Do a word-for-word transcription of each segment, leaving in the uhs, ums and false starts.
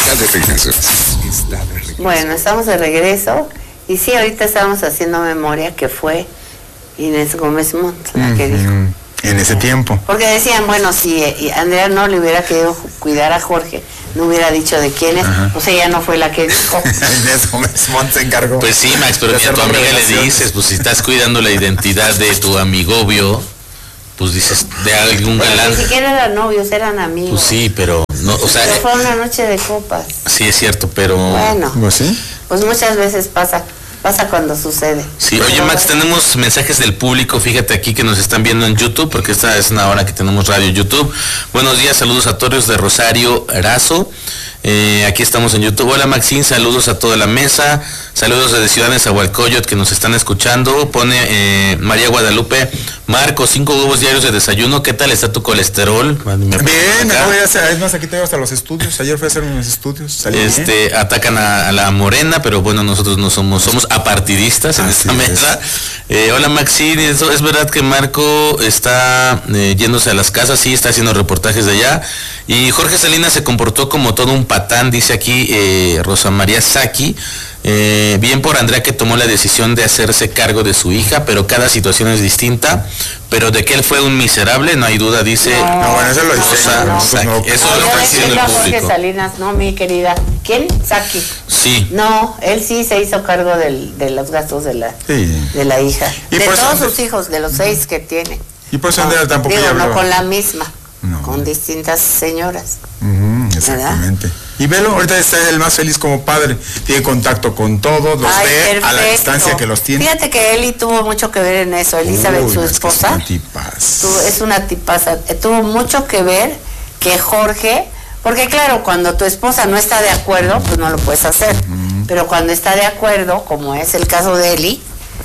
Está de regreso. Está de regreso. Bueno, estamos de regreso. Y sí, ahorita estábamos haciendo memoria que fue Inés Gómez Montt la que dijo. En ese tiempo. Porque decían, bueno, si Andrea no le hubiera querido cuidar a Jorge, no hubiera dicho de quién es, ajá, pues ella no fue la que dijo. Inés Gómez Montt se encargó. Pues sí, Max, pero ni a tu amiga le dices, pues si estás cuidando la identidad de tu amigobio, pues dices, de algún bueno, galán. Ni siquiera eran novios, eran amigos. Pues sí, pero no, o sea. Pero fue una noche de copas. Sí, es cierto, pero. Bueno. ¿Pues sí? Pues muchas veces pasa. Pasa cuando sucede. Sí, oye Max, tenemos mensajes del público, fíjate aquí que nos están viendo en YouTube, porque esta es una hora que tenemos radio YouTube. Buenos días, saludos a Torres de Rosario Razo. Eh, aquí estamos en YouTube. Hola Maxín, saludos a toda la mesa. Saludos desde Ciudad de Nezahualcóyotl que nos están escuchando. Pone eh, María Guadalupe, Marco, cinco huevos diarios de desayuno. ¿Qué tal está tu colesterol? Bien, me voy a hacer, es más, aquí tengo hasta los estudios. Ayer fui a hacer mis estudios. Salí este, bien. Atacan a, a la Morena, pero bueno, nosotros no somos, somos apartidistas en esta mesa. Eh, hola Maxín, ¿es, es verdad que Marco está eh, yéndose a las casas? Sí, está haciendo reportajes de allá. Y Jorge Salinas se comportó como todo un patán, dice aquí eh, Rosa María Saki. Eh, bien por Andrea que tomó la decisión de hacerse cargo de su hija, pero cada situación es distinta. Pero de que él fue un miserable, no hay duda, dice. No, no bueno, eso lo dice. Rosa, no, no, Saki. no, Eso no, lo está diciendo el público. Jorge Salinas, no, mi querida. ¿Quién? Saki. Sí. No, él sí se hizo cargo del, de los gastos de la, sí, de la hija. Y de todos sus hijos, de los seis que tiene. Y por eso Andrea no, tampoco digo, ya hablaba. No con la misma, no, con distintas señoras. Uh-huh, exactamente. ¿Verdad? Y Velo, ahorita está el más feliz como padre. Tiene contacto con todos, los Ay, ve perfecto. A la distancia que los tiene. Fíjate que Eli tuvo mucho que ver en eso. Elizabeth, Uy, su esposa. Es una tipaza. Tu, es una tipaza. Tuvo mucho que ver que Jorge, porque claro, cuando tu esposa no está de acuerdo, pues no lo puedes hacer. Uh-huh. Pero cuando está de acuerdo, como es el caso de Eli,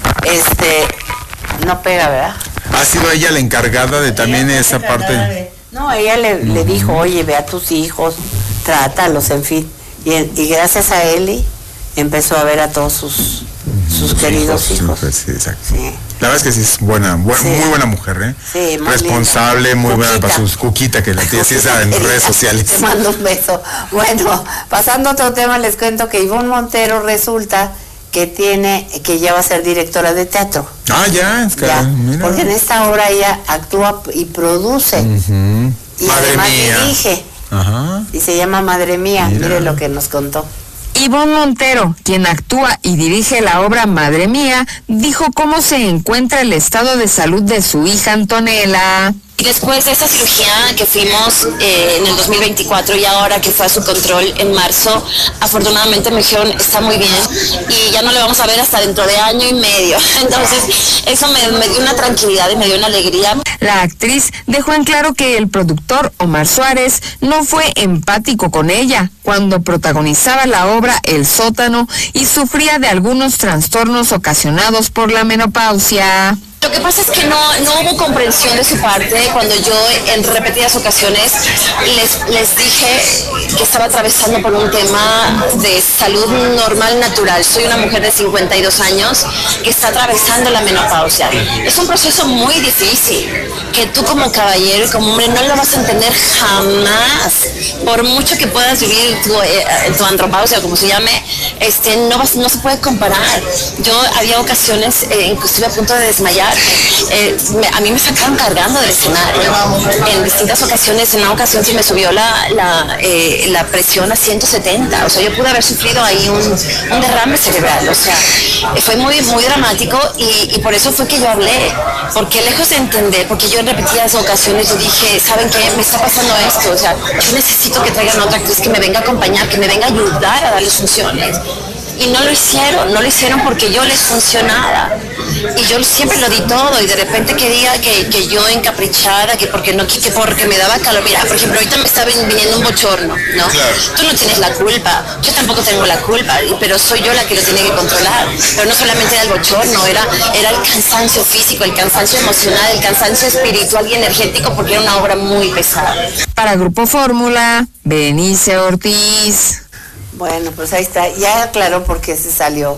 este, no pega, ¿verdad? Ha sido ella la encargada de también ella esa parte. De... No, ella le, uh-huh. le dijo, oye, ve a tus hijos, trátalos, en fin. Y, y gracias a Eli empezó a ver a todos sus, sus, sus queridos hijos. hijos. hijos. Sí, exacto. Sí. La verdad es que sí es buena, bu sí. muy buena mujer, ¿eh? Sí, muy responsable, linda. Muy Cuquita. buena para sus Cuquita, que la tiene así en redes sociales. Te mando un beso. Bueno, pasando a otro tema, les cuento que Ivonne Montero resulta que tiene, que ya va a ser directora de teatro. Ah, ya, es que ya, mira. Porque en esta obra ella actúa y produce. Uh-huh. Y Madre además mía. dirige. Ajá. Y se llama Madre Mía, mira. Mire lo que nos contó. Ivonne Montero, quien actúa y dirige la obra Madre Mía, dijo cómo se encuentra el estado de salud de su hija Antonella. Después de esta cirugía que fuimos eh, en el dos mil veinticuatro y ahora que fue a su control en marzo, afortunadamente me dijeron está muy bien y ya no le vamos a ver hasta dentro de año y medio. Entonces eso me, me dio una tranquilidad y me dio una alegría. La actriz dejó en claro que el productor Omar Suárez no fue empático con ella cuando protagonizaba la obra El Sótano y sufría de algunos trastornos ocasionados por la menopausia. Lo que pasa es que no, no hubo comprensión de su parte cuando yo en repetidas ocasiones les, les dije que estaba atravesando por un tema de salud normal, natural. Soy una mujer de cincuenta y dos años que está atravesando la menopausia. Es un proceso muy difícil, que tú como caballero y como hombre no lo vas a entender jamás. Por mucho que puedas vivir tu, eh, tu andropausia, como se llame, este, no, vas, no se puede comparar. Yo había ocasiones, eh, inclusive a punto de desmayar. Eh, me, a mí me sacaron cargando del escenario en distintas ocasiones. En una ocasión sí me subió la, la, eh, la presión a ciento setenta, o sea, yo pude haber sufrido ahí un, un derrame cerebral, o sea, fue muy, muy dramático y, y por eso fue que yo hablé, porque lejos de entender, porque yo en repetidas ocasiones yo dije, ¿saben qué? Me está pasando esto, o sea, yo necesito que traigan a otra actriz que me venga a acompañar, que me venga a ayudar a darles funciones. Y no lo hicieron, no lo hicieron porque yo les funcionaba. Y yo siempre lo di todo y de repente quería que, que yo encaprichara, que porque no, que porque me daba calor. Mira, por ejemplo, ahorita me está viniendo un bochorno, ¿no? Claro. Tú no tienes la culpa, yo tampoco tengo la culpa, pero soy yo la que lo tiene que controlar. Pero no solamente era el bochorno, era, era el cansancio físico, el cansancio emocional, el cansancio espiritual y energético, porque era una obra muy pesada. Para Grupo Fórmula, Berenice Ortiz. Bueno, pues ahí está. Ya aclaró por qué se salió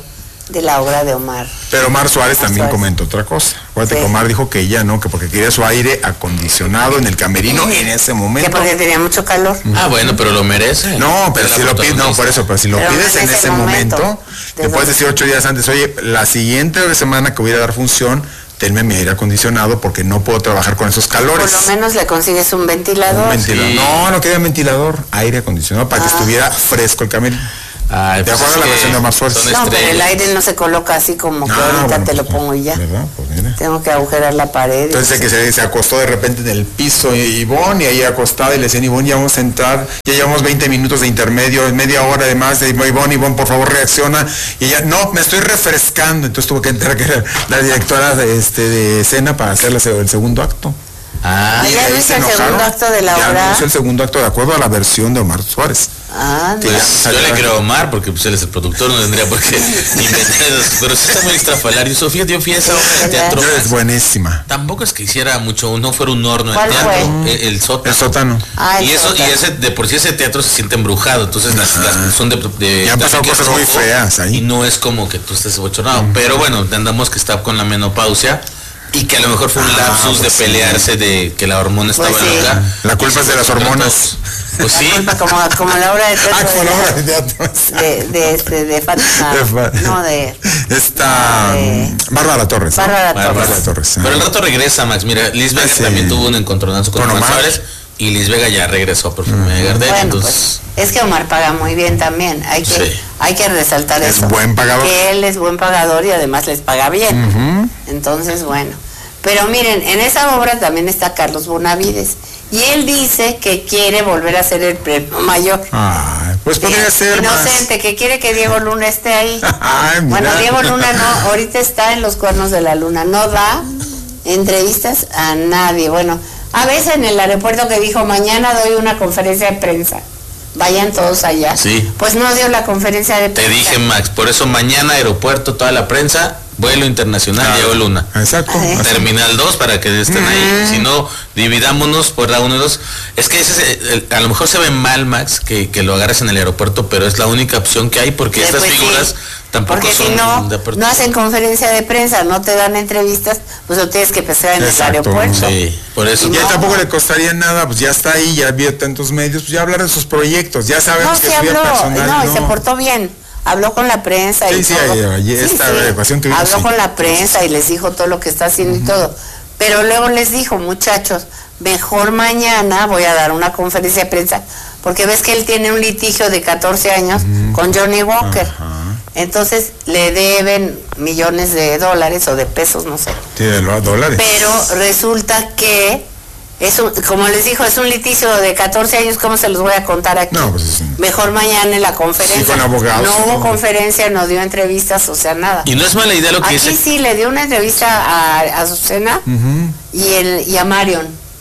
de la obra de Omar. Pero Omar Suárez Omar también Suárez. comentó otra cosa. Acuérdate sí. que Omar dijo que ella no, que porque quería su aire acondicionado en el camerino sí. en ese momento. Que porque tenía mucho calor. Ah, bueno, pero lo merece. No, pero si lo pides, no, por eso, pero si lo pero pides en, en ese momento, momento te puedes decir ocho días antes, oye, la siguiente semana que voy a dar función, tenme mi aire acondicionado porque no puedo trabajar con esos calores. Por lo menos le consigues un ventilador. Un ventilador. Sí. No, no quería ventilador, aire acondicionado para ah. que estuviera fresco el camerino. Ay, ¿Te pues acuerdas la versión de Omar Suárez? No, pero el aire no se coloca así como que ah, ahorita bueno, te lo pongo y ya. ¿Verdad? Pues mira. Tengo que agujerar la pared. Entonces que se, se acostó de repente en el piso Ivonne y ahí acostada y le decían, Ivonne, ya vamos a entrar, ya llevamos veinte minutos de intermedio, media hora además de Ivonne, Ivonne, por favor reacciona. Y ella, no, me estoy refrescando. Entonces tuvo que entrar que era la directora de, este, de escena para hacer el segundo acto. Ah, y ya no hizo el segundo acto de la obra. Ya no hizo el segundo acto de acuerdo a la versión de Omar Suárez. Ah, pues yo le creo a Omar porque pues él es el productor, no tendría por qué inventar eso, pero sí está muy estrafalario. Sofía, yo fui a esa obra de teatro. Es buenísima. Tampoco es que hiciera mucho, no fuera un horno de teatro, el, el sótano. El sótano. Ah, el y eso, sótano. y ese de por sí ese teatro se siente embrujado, entonces las, las son de, de ya han pasado cosas muy feas ahí. Y no es como que tú estés bochornado, mm. pero bueno, andamos que está con la menopausia. Y que a lo mejor fue un lapsus ah, pues de pelearse sí. de que la hormona estaba pues sí. loca. La culpa es de las hormonas. Pues sí. La culpa como, como la obra de teatro. Ah, como la obra de teatro. De, de, este, de Fátima. No, de... Esta... De, Bárbara Torres. Bárbara ¿no? Torres. Bárbara Torres. Pero el rato regresa, Max. Mira, Liz Vega sí. también tuvo un encontronazo con, con Omar Suárez. Y Liz Vega ya regresó por Perfume de Gardel. Bueno, entonces... pues, es que Omar paga muy bien también. Hay que, sí. hay que resaltar es eso. Es buen pagador. Que él es buen pagador y además les paga bien. Uh-huh. Entonces, bueno... Pero miren, en esa obra también está Carlos Bonavides. Y él dice que quiere volver a ser el premio mayor. Ay, pues podría ser inocente, más. Que quiere que Diego Luna esté ahí. Ay, bueno, Diego Luna no, ahorita está en los cuernos de la luna. No da entrevistas a nadie. Bueno, a veces en el aeropuerto que dijo, mañana doy una conferencia de prensa. Vayan todos allá. Sí. Pues no dio la conferencia de prensa. Te dije, Max, por eso mañana aeropuerto, toda la prensa... Vuelo internacional, claro. Diego Luna. Exacto. Ay. Terminal dos para que estén mm. ahí. Si no, dividámonos por la uno y dos. Es que ese es el, a lo mejor se ve mal, Max, que, que lo agarres en el aeropuerto, pero es la única opción que hay porque sí, estas pues figuras sí. tampoco porque son si no, de no hacen conferencia de prensa, no te dan entrevistas, pues lo tienes que pesar en Exacto. el aeropuerto. Sí, por eso. Y ya no. tampoco le costaría nada, pues ya está ahí, ya vio tantos medios, pues ya hablar de sus proyectos, ya sabemos no, que sí es habló, personal. No, no, y se portó bien. Habló con la prensa sí, y sí, todo. Sí, esta sí, ecuación que vimos, habló sí. con la prensa y les dijo todo lo que está haciendo uh-huh. y todo. Pero luego les dijo, muchachos, mejor mañana voy a dar una conferencia de prensa, porque ves que él tiene un litigio de catorce años uh-huh. con Johnny Walker. Uh-huh. Entonces le deben millones de dólares o de pesos, no sé. Sí, de dólares. Pero resulta que es un, como les dijo, es un litigio de catorce años, ¿cómo se los voy a contar aquí? No, pues sí. Mejor mañana en la conferencia. Sí, con abogados. No hubo conferencia, no dio entrevistas, o sea, nada. Y no es mala idea lo que aquí dice. Aquí sí le dio una entrevista a, a Azucena uh-huh. y, el, y a Marion.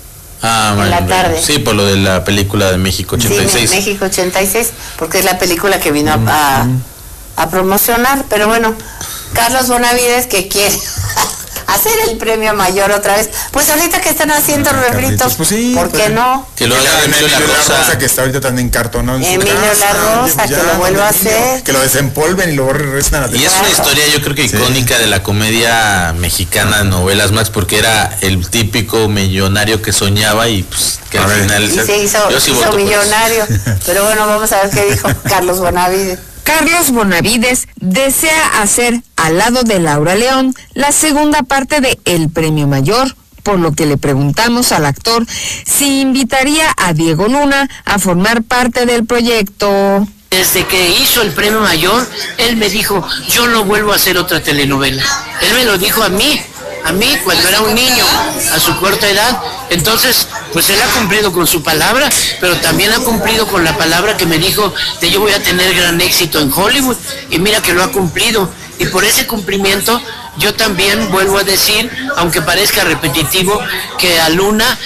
Ah, en bueno, la tarde. Sí, por lo de la película de México ochenta y seis. Sí, México ochenta y seis, porque es la película que vino uh-huh. a, a promocionar. Pero bueno, Carlos Bonavides que quiere... hacer el premio mayor otra vez. Pues ahorita que están haciendo ah, refritos, pues sí, ¿por qué no? Que lo haga Emilio La Rosa, Rosa, que está ahorita tan encartonado. Emilio La Rosa, ya, que lo vuelva a hacer. Que lo desempolven y lo regresan a la Y es una historia, yo creo que sí. icónica de la comedia mexicana de novelas, Max, porque era el típico millonario que soñaba y pues que al final... Y se hizo, yo sí hizo millonario. Pero bueno, vamos a ver qué dijo Carlos Bonavides. Carlos Bonavides desea hacer al lado de Laura León la segunda parte de El Premio Mayor, por lo que le preguntamos al actor si invitaría a Diego Luna a formar parte del proyecto. Desde que hizo El Premio Mayor, él me dijo, yo no vuelvo a hacer otra telenovela. Él me lo dijo a mí, a mí cuando era un niño, a su corta edad. Entonces, pues él ha cumplido con su palabra, pero también ha cumplido con la palabra que me dijo de yo voy a tener gran éxito en Hollywood, y mira que lo ha cumplido, y por ese cumplimiento yo también vuelvo a decir, aunque parezca repetitivo, que a Luna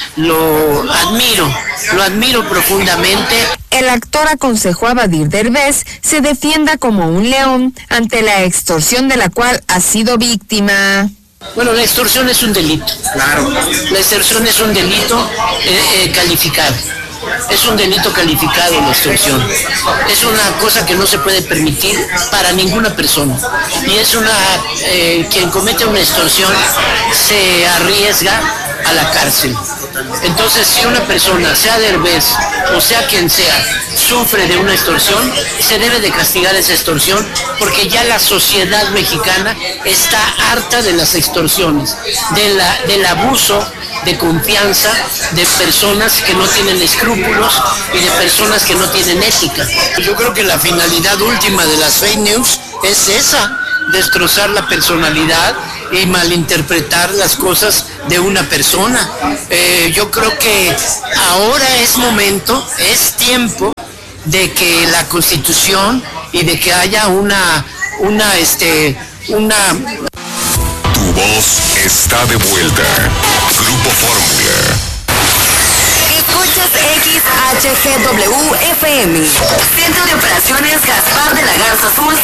lo admiro, lo admiro profundamente. El actor aconsejó a Badir Derbez se defienda como un león ante la extorsión de la cual ha sido víctima. Bueno, la extorsión es un delito. Claro. La extorsión es un delito eh, eh, calificado. Es un delito calificado la extorsión. Es una cosa que no se puede permitir para ninguna persona. Y es una, eh, quien comete una extorsión se arriesga a la cárcel. Entonces, si una persona, sea Derbez o sea quien sea, sufre de una extorsión, se debe de castigar esa extorsión, porque ya la sociedad mexicana está harta de las extorsiones, de la, del abuso de confianza de personas que no tienen escrúpulos y de personas que no tienen ética. Yo creo que la finalidad última de las fake news es esa, destrozar la personalidad y malinterpretar las cosas de una persona. Eh, yo creo que ahora es momento, es tiempo de que la Constitución y de que haya una, una, este, una... Tu voz está de vuelta. Grupo Fórmula. Escuchas X H G W F M. Centro de Operaciones Gaspar de la Garza Azul.